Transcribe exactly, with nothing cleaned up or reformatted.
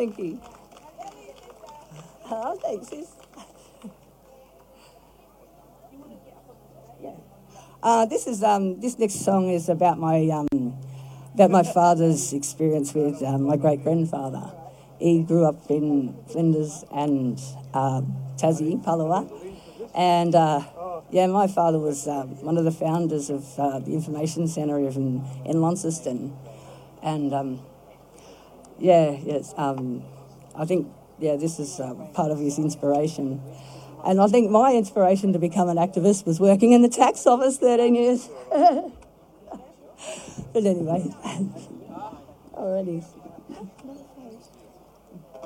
Thank you. Oh, thanks, sis. Yeah. Uh, this is um, this next song is about my um, about my father's experience with um, my great grandfather. He grew up in Flinders and uh, Tassie, Palawa, and uh, yeah, my father was um, one of the founders of uh, the Information Centre in in Launceston, and um, yeah, yes, um, I think yeah, this is uh, part of his inspiration. And I think my inspiration to become an activist was working in the tax office thirteen years. But anyway, alrighty.